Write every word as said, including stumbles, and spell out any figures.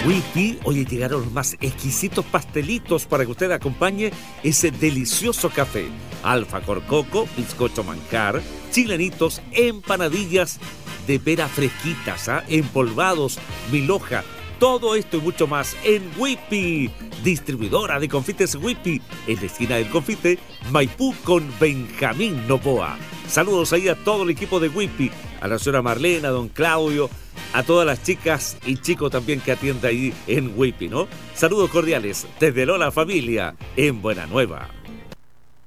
Whippy, hoy llegaron los más exquisitos pastelitos para que usted acompañe ese delicioso café. Alfa Corcoco, bizcocho manjar, chilenitos, empanadillas de pera fresquitas, ¿ah? empolvados, mil hoja. Todo esto y mucho más en Whippy, distribuidora de confites Whippy, en la esquina del confite, Maipú con Benjamín Novoa. Saludos ahí a todo el equipo de Whippy, a la señora Marlena, a don Claudio, a todas las chicas y chicos también que atiende ahí en Whippy, ¿no? Saludos cordiales desde Lola Familia, en Buena Nueva.